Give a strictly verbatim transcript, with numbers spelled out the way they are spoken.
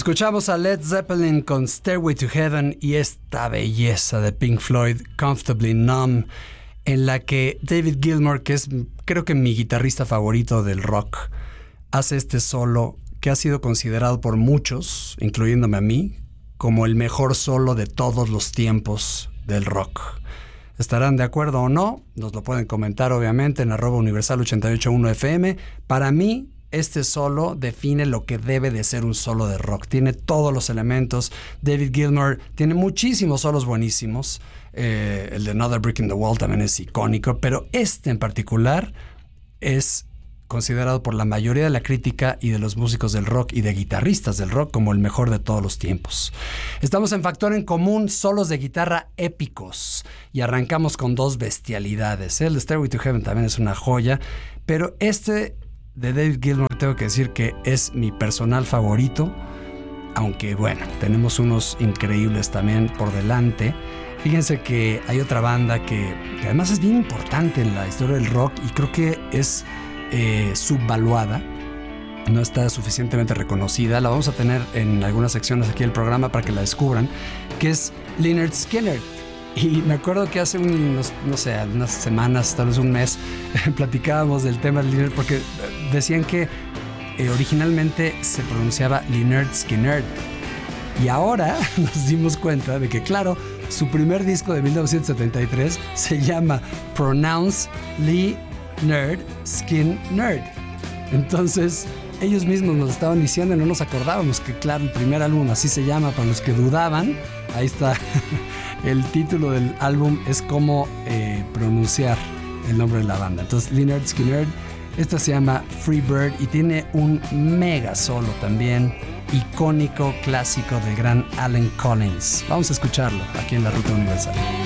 Escuchamos a Led Zeppelin con Stairway to Heaven y esta belleza de Pink Floyd, Comfortably Numb, en la que David Gilmour, que es creo que mi guitarrista favorito del rock, hace este solo que ha sido considerado por muchos, incluyéndome a mí, como el mejor solo de todos los tiempos del rock. ¿Estarán de acuerdo o no? Nos lo pueden comentar obviamente en arroba universal ochenta y ocho punto uno F M. Para mí, este solo define lo que debe de ser un solo de rock. Tiene todos los elementos. David Gilmour tiene muchísimos solos buenísimos. Eh, el de Another Brick in the Wall también es icónico, pero este en particular es considerado por la mayoría de la crítica y de los músicos del rock y de guitarristas del rock como el mejor de todos los tiempos. Estamos en Factor en Común, solos de guitarra épicos, y arrancamos con dos bestialidades. El de Stairway to Heaven también es una joya, pero este de David Gilmour tengo que decir que es mi personal favorito, aunque bueno, tenemos unos increíbles también por delante. Fíjense que hay otra banda que, que además es bien importante en la historia del rock y creo que es eh, subvaluada, no está suficientemente reconocida. La vamos a tener en algunas secciones aquí del programa para que la descubran, que es Lynyrd Skynyrd. Y me acuerdo que hace unos, no sé, unas semanas, tal vez un mes, platicábamos del tema de Lynyrd porque decían que eh, originalmente se pronunciaba Lynyrd Skynyrd. Y ahora nos dimos cuenta de que, claro, su primer disco de mil novecientos setenta y tres se llama Pronounce Lynyrd Skynyrd. Entonces, ellos mismos nos estaban diciendo y no nos acordábamos que, claro, el primer álbum así se llama. Para los que dudaban, ahí está. El título del álbum es cómo eh, pronunciar el nombre de la banda. Entonces, Lynyrd Skynyrd, esta se llama Free Bird y tiene un mega solo también, icónico, clásico del gran Allen Collins. Vamos a escucharlo aquí en La Ruta Universal.